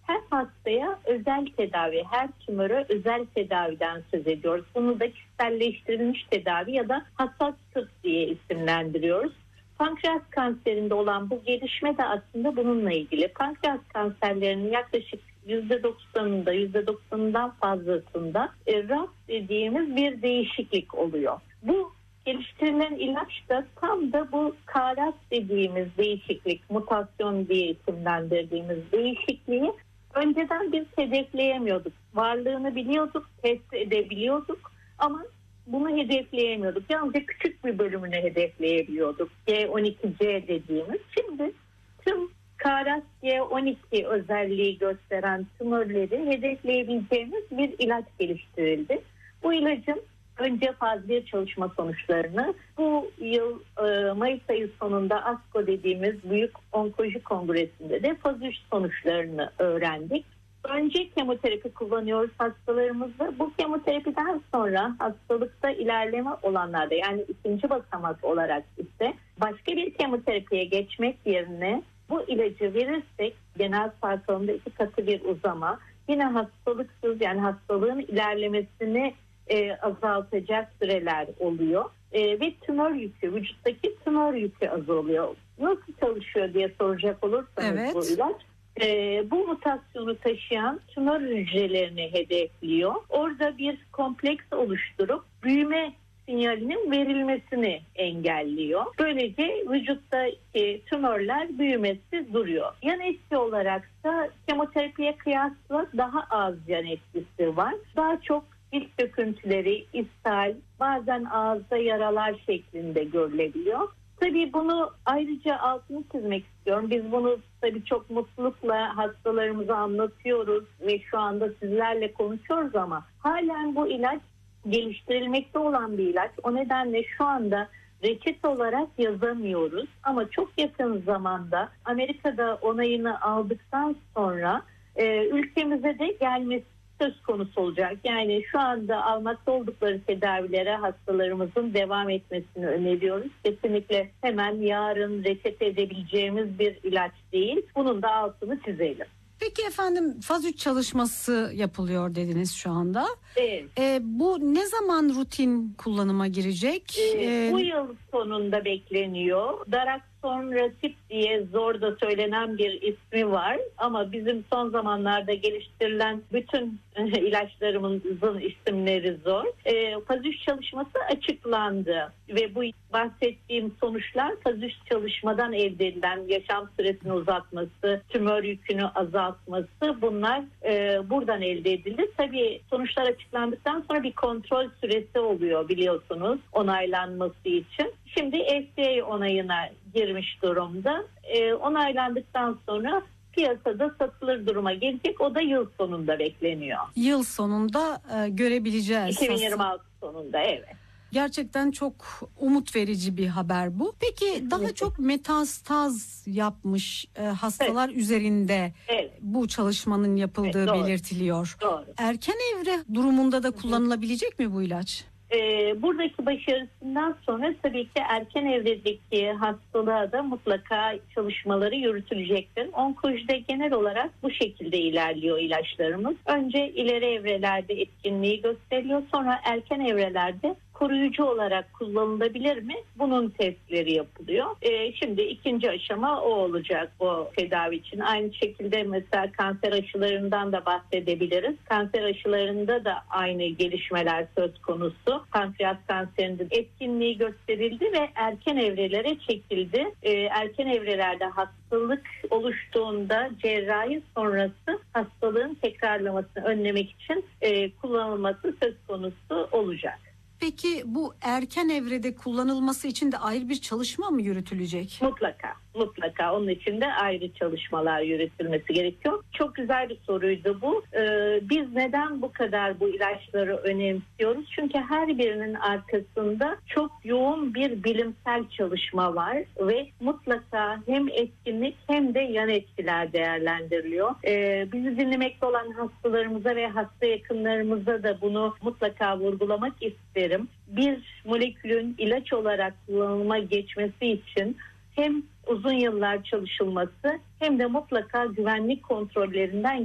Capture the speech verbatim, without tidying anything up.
her hastaya özel tedavi, her tümöre özel tedaviden söz ediyoruz. Bunu da kişiselleştirilmiş tedavi ya da hassas tıp diye isimlendiriyoruz. Pankreas kanserinde olan bu gelişme de aslında bununla ilgili. Pankreas kanserlerinin yaklaşık yüzde doksanında, yüzde doksanından fazlasında e, R A S dediğimiz bir değişiklik oluyor. Bu geliştirilen ilaç da tam da bu K R A S dediğimiz değişiklik, mutasyon diye isimlendirdiğimiz değişikliği önceden biz hedefleyemiyorduk. Varlığını biliyorduk, test edebiliyorduk ama bunu hedefleyemiyorduk. Yalnızca küçük bir bölümünü hedefleyebiliyorduk. G on iki C dediğimiz. Şimdi tüm K R A S G on iki özelliği gösteren tümörleri hedefleyebileceğimiz bir ilaç geliştirildi. Bu ilacın önce faz bir çalışma sonuçlarını bu yıl e, Mayıs ayı sonunda ASCO dediğimiz Büyük Onkoloji Kongresi'nde de faz üç sonuçlarını öğrendik. Önce kemoterapi kullanıyoruz hastalarımızda. Bu kemoterapiden sonra hastalıkta ilerleme olanlarda, yani ikinci basamak olarak ise başka bir kemoterapiye geçmek yerine bu ilacı verirsek genel sarkomda iki katı bir uzama, yine hastalıksız, yani hastalığın ilerlemesini e, azaltacak süreler oluyor. E, ve tümör yükü, vücuttaki tümör yükü azalıyor. Nasıl çalışıyor diye soracak olursanız evet. bu ilaç. Ee, bu mutasyonu taşıyan tümör hücrelerini hedefliyor. Orada bir kompleks oluşturup büyüme sinyalinin verilmesini engelliyor. Böylece vücuttaki tümörler büyümesi duruyor. Yan etki olarak da kemoterapiye kıyasla daha az yan etkisi var. Daha çok cilt döküntüleri, ishal, bazen ağızda yaralar şeklinde görülebiliyor. Tabii bunu ayrıca altını çizmek istiyorum. Biz bunu tabii çok mutlulukla hastalarımıza anlatıyoruz ve şu anda sizlerle konuşuyoruz ama halen bu ilaç geliştirilmekte olan bir ilaç. O nedenle şu anda reçete olarak yazamıyoruz ama çok yakın zamanda Amerika'da onayını aldıktan sonra e, ülkemize de gelmesi söz konusu olacak. Yani şu anda almakta oldukları tedavilere hastalarımızın devam etmesini öneriyoruz. Kesinlikle hemen yarın reçete edebileceğimiz bir ilaç değil. Bunun da altını çizelim. Peki efendim, faz üç çalışması yapılıyor dediniz şu anda. Evet. Ee, bu ne zaman rutin kullanıma girecek? Ee, Ee, bu yıl sonunda bekleniyor. Daraxonrasib diye zor da söylenen bir ismi var. Ama bizim son zamanlarda geliştirilen bütün ilaçlarımızın isimleri zor. Ee, faz üç çalışması açıklandı. Ve bu bahsettiğim sonuçlar faz üç çalışmadan elde edilen yaşam süresini uzatması, tümör yükünü azaltması, bunlar e, buradan elde edildi. Tabii sonuçlar açıklandıktan sonra bir kontrol süresi oluyor biliyorsunuz onaylanması için. Şimdi F D A onayına girmiş durumda. E, onaylandıktan sonra piyasada satılır duruma gelecek. O da yıl sonunda bekleniyor. Yıl sonunda e, görebileceğiz. iki bin yirmi altı sonunda, evet. Gerçekten çok umut verici bir haber bu. Peki daha çok metastaz yapmış e, hastalar evet. üzerinde evet. bu çalışmanın yapıldığı evet, doğru. belirtiliyor. Doğru. Erken evre durumunda da kullanılabilecek mi bu ilaç? Ee, buradaki başarısından sonra tabii ki erken evredeki hastalığa da mutlaka çalışmaları yürütülecektir. Onkolojide genel olarak bu şekilde ilerliyor ilaçlarımız. Önce ileri evrelerde etkinliği gösteriyor. Sonra erken evrelerde koruyucu olarak kullanılabilir mi? Bunun testleri yapılıyor. Ee, şimdi ikinci aşama o olacak bu tedavi için. Aynı şekilde mesela kanser aşılarından da bahsedebiliriz. Kanser aşılarında da aynı gelişmeler söz konusu. Pankreas kanserinde etkinliği gösterildi ve erken evrelere çekildi. Ee, erken evrelerde hastalık oluştuğunda cerrahi sonrası hastalığın tekrarlamasını önlemek için e, kullanılması söz konusu olacak. Peki bu erken evrede kullanılması için de ayrı bir çalışma mı yürütülecek? Mutlaka, mutlaka. Onun için de ayrı çalışmalar yürütülmesi gerekiyor. Çok güzel bir soruydu bu. Ee, biz neden bu kadar bu ilaçları önemsiyoruz? Çünkü her birinin arkasında çok yoğun bir bilimsel çalışma var ve mutlaka hem etkinlik hem de yan etkiler değerlendiriliyor. Ee, bizi dinlemekte olan hastalarımıza ve hasta yakınlarımıza da bunu mutlaka vurgulamak isterim. Bir molekülün ilaç olarak kullanıma geçmesi için hem uzun yıllar çalışılması hem de mutlaka güvenlik kontrollerinden